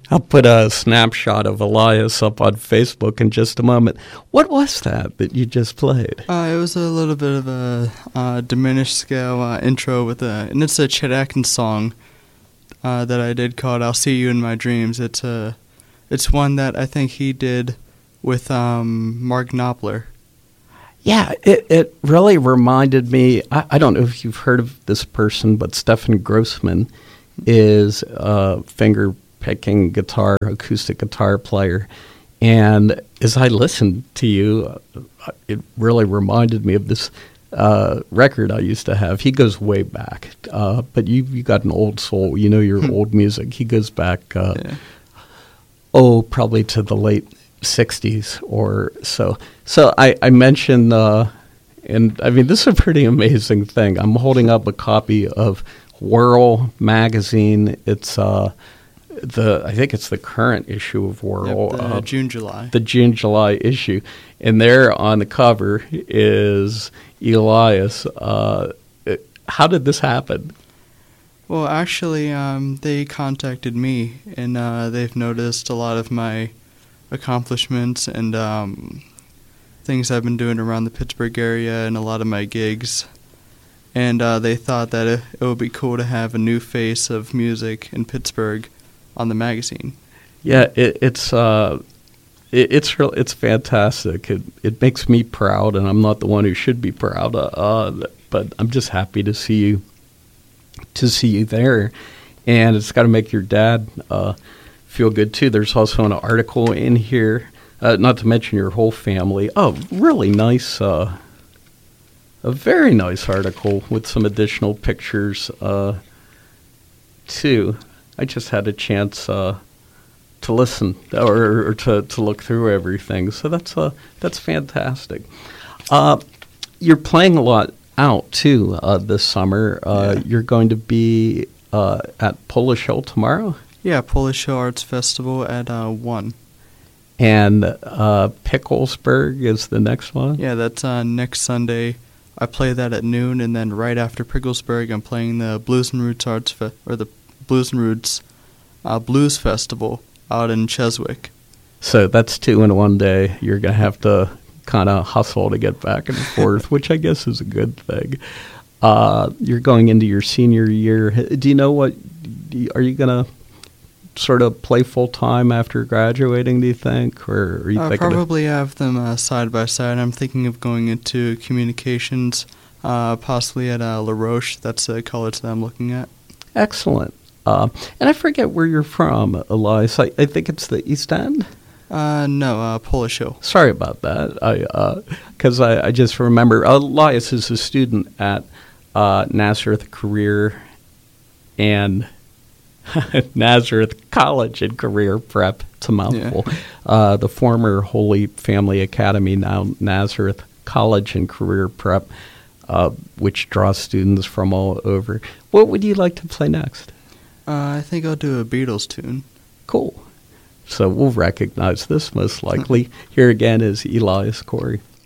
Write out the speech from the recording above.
I'll put a snapshot of Elias up on Facebook in just a moment. What was that you just played? It was a little bit of a diminished scale intro and it's a Chet Atkins song that I did called "I'll See You in My Dreams." It's one that I think he did with Mark Knopfler. Yeah, it really reminded me. I don't know if you've heard of this person, but Stefan Grossman is a finger-picking acoustic guitar player. And as I listened to you, it really reminded me of this record I used to have. He goes way back, but you got an old soul. You know your old music. He goes back, probably to the late 60s or so. So I mentioned, and I mean, this is a pretty amazing thing. I'm holding up a copy of Whirl magazine. It's I think it's the current issue of Whirl. Yep, the June-July. The June-July issue. And there on the cover is Elias. How did this happen? Well, actually, they contacted me, and they've noticed a lot of my accomplishments and things I've been doing around the Pittsburgh area and a lot of my gigs. And they thought that it would be cool to have a new face of music in Pittsburgh on the magazine. Yeah, it's fantastic. It makes me proud, and I'm not the one who should be proud. But I'm just happy to see you there, and it's got to make your dad feel good too. There's also an article in here, not to mention your whole family. Oh, really nice. A very nice article with some additional pictures too. I just had a chance to listen or to look through everything. So that's fantastic. You're playing a lot out too this summer. You're going to be at Polish Hill tomorrow. Yeah, Polish Hill Arts Festival at 1. And Picklesburg is the next one. Yeah, that's next Sunday. I play that at noon, and then right after Picklesburg, I'm playing the Blues and Roots the Blues and Roots Blues Festival out in Cheswick. So that's 2 in one day. You're going to have to kind of hustle to get back and forth, which I guess is a good thing. You're going into your senior year. Do you know are you going to sort of play full-time after graduating, do you think? Or are you I'll probably have them side by side. I'm thinking of going into communications, possibly at La Roche. That's the college that I'm looking at. Excellent. And I forget where you're from, Elias. I think it's the East End? No, Polish Hill. Sorry about that. Because I just remember Elias is a student at Nazareth Career and Nazareth College and Career Prep. It's a mouthful. Yeah. The former Holy Family Academy, now Nazareth College and Career Prep, which draws students from all over. What would you like to play next? I think I'll do a Beatles tune. Cool. So we'll recognize this most likely. Here again is Elias Corey.